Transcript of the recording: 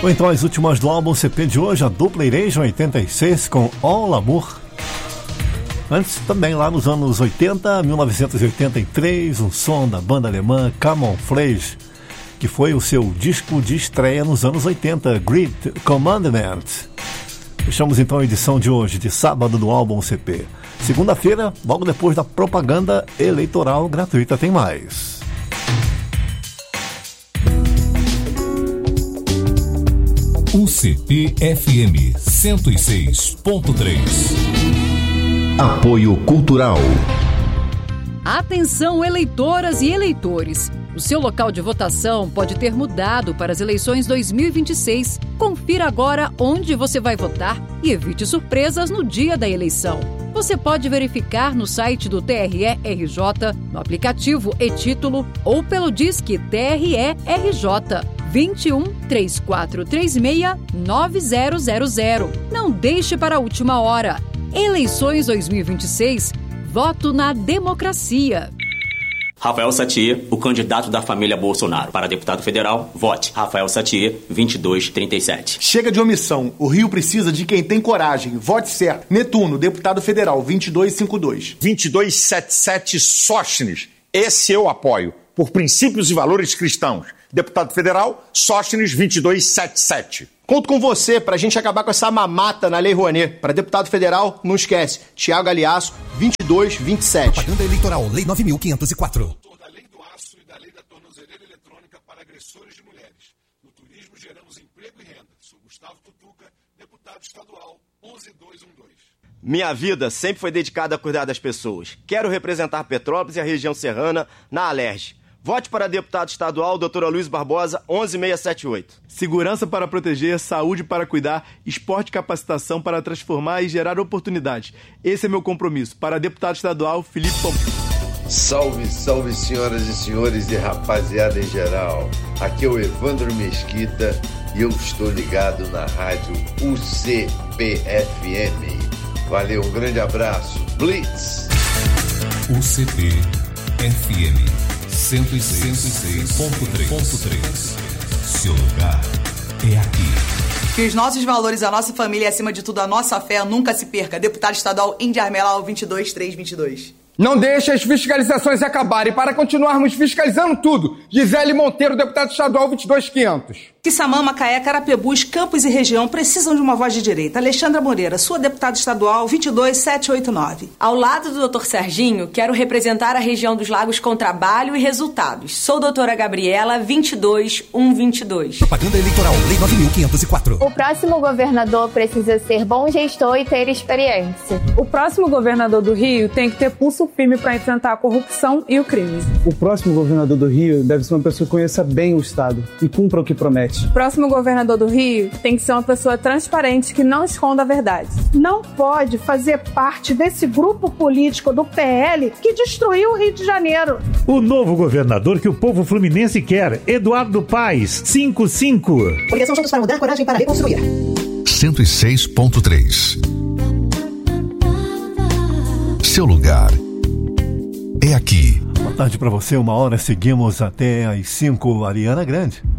Ou então as últimas do álbum CP de hoje, a dupla Erasure 86 com All Amour. Antes, também lá nos anos 80, 1983, um som da banda alemã Camouflage, que foi o seu disco de estreia nos anos 80, Great Commandment. Fechamos então a edição de hoje, de sábado, do álbum CP. Segunda-feira, logo depois da propaganda eleitoral gratuita, tem mais. UCP-FM 106.3. Apoio Cultural. Atenção, eleitoras e eleitores! O seu local de votação pode ter mudado para as eleições 2026. Confira agora onde você vai votar e evite surpresas no dia da eleição. Você pode verificar no site do TRE-RJ, no aplicativo e-Título ou pelo Disque TRE-RJ 21 3436 9000. Não deixe para a última hora. Eleições 2026, voto na democracia. Rafael Satie, o candidato da família Bolsonaro. Para deputado federal, vote Rafael Satie, 2237. Chega de omissão. O Rio precisa de quem tem coragem. Vote certo. Netuno, deputado federal, 2252. 2277 Sóstenes. Esse eu apoio. Por princípios e valores cristãos. Deputado federal, Sóstenes, 2277. Conto com você pra gente acabar com essa mamata na Lei Rouanet. Para deputado federal, não esquece. Thiago Aliasso, 2227. Propaganda eleitoral, Lei 9.504. Autor da Lei do Aço e da Lei da Tornozeleira Eletrônica para agressores de mulheres. No turismo geramos emprego e renda. Sou Gustavo Tutuca, deputado estadual, 11212. Minha vida sempre foi dedicada a cuidar das pessoas. Quero representar Petrópolis e a região serrana na Alerj. Vote para deputado estadual, Dr. Luiz Barbosa, 11678. Segurança para proteger, saúde para cuidar, esporte e capacitação para transformar e gerar oportunidades. Esse é meu compromisso. Para deputado estadual, Felipe Pompeu. Salve, salve, senhoras e senhores e rapaziada em geral. Aqui é o Evandro Mesquita e eu estou ligado na rádio UCP-FM. Valeu, um grande abraço. Blitz! UCP-FM 106.3. Seu lugar é aqui. Que os nossos valores, a nossa família e, acima de tudo, a nossa fé nunca se perca. Deputado estadual Indy Armelau, 22322. Não deixe as fiscalizações acabarem. Para continuarmos fiscalizando tudo. Gisele Monteiro, deputado estadual, 22500. Quissamã, Macaé, Carapebus, Campos e região precisam de uma voz de direita. Alexandra Moreira, sua deputada estadual, 22789. Ao lado do Dr. Serginho, quero representar a região dos Lagos com trabalho e resultados. Sou doutora Gabriela, 22122. Propaganda eleitoral, Lei 9.504. O próximo governador precisa ser bom gestor e ter experiência. O próximo governador do Rio tem que ter pulso firme para enfrentar a corrupção e o crime. O próximo governador do Rio deve ser uma pessoa que conheça bem o Estado e cumpra o que promete. O próximo governador do Rio tem que ser uma pessoa transparente que não esconda a verdade. Não pode fazer parte desse grupo político do PL que destruiu o Rio de Janeiro. O novo governador que o povo fluminense quer, Eduardo Paes, 55. Coligação Juntos para Mudar, coragem para reconstruir. 106.3. Seu lugar é aqui. Boa tarde para você, 1 hora, seguimos até às 5, Ariana Grande.